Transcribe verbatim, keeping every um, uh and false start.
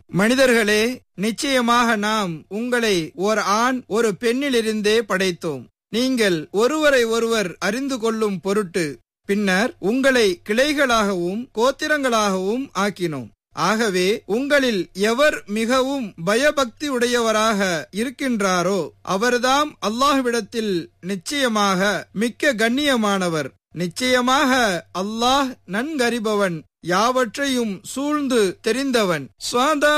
மனிதர்களே, நிச்சயமாக நாம் உங்களை ஒரு ஆண் ஒரு பெண்ணிலிருந்தே படைத்தோம். நீங்கள் ஒருவரை ஒருவர் அறிந்து கொள்ளும் பொருட்டு பின்னர் உங்களை கிளைகளாகவும் கோத்திரங்களாகவும் ஆக்கினோம். ஆகவே உங்களில் எவர் மிகவும் பயபக்தி உடையவராக இருக்கின்றாரோ அவர்தாம் அல்லாஹ்விடத்தில் நிச்சயமாக மிக்க கண்ணியமானவர். நிச்சயமாக அல்லாஹ் நன்கறிபவன், யாவற்றையும் சூழ்ந்து தெரிந்தவன்.